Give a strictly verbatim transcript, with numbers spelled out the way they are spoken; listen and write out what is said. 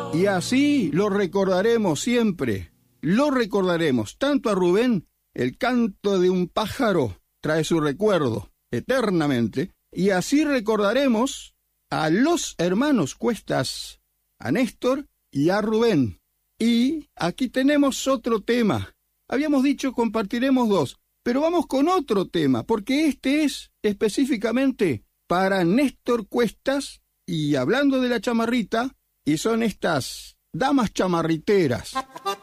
Y así lo recordaremos siempre, lo recordaremos. Tanto a Rubén, el canto de un pájaro trae su recuerdo eternamente, y así recordaremos a los hermanos Cuestas, a Néstor y a Rubén. Y aquí tenemos otro tema. Habíamos dicho compartiremos dos, pero vamos con otro tema, porque este es específicamente para Néstor Cuestas, y hablando de la chamarrita, y son estas damas chamarriteras.